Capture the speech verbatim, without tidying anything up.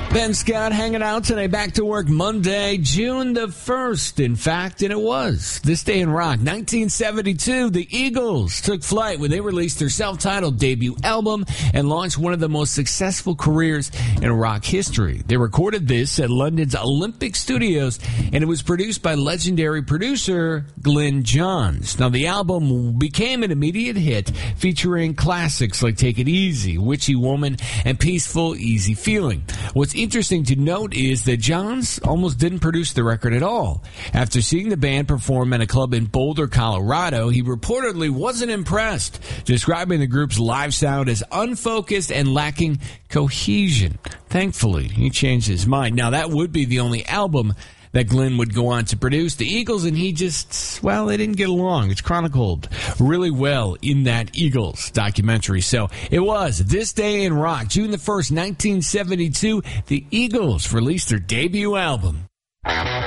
Ben Scott hanging out today. Back to work Monday, June the first. In fact, and it was this day in rock. nineteen seventy-two, the Eagles took flight when they released their self-titled debut album and launched one of the most successful careers in rock history. They recorded this at London's Olympic Studios, and it was produced by legendary producer Glyn Johns. Now, the album became an immediate hit, featuring classics like Take It Easy, Witchy Woman, and Peaceful, Easy Feeling. What's interesting to note is that Johns almost didn't produce the record at all. After seeing the band perform at a club in Boulder, Colorado, he reportedly wasn't impressed, describing the group's live sound as unfocused and lacking cohesion. Thankfully, he changed his mind. Now, that would be the only album that Glyn would go on to produce. The Eagles and he just, well, they didn't get along. It's chronicled really well in that Eagles documentary. So it was This Day in Rock, June the first, nineteen seventy-two. The Eagles released their debut album.